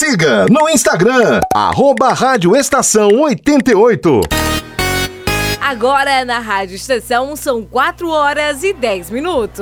siga no Instagram, @Rádio Estação 88. Agora na Rádio Estação são 4 horas e 10 minutos.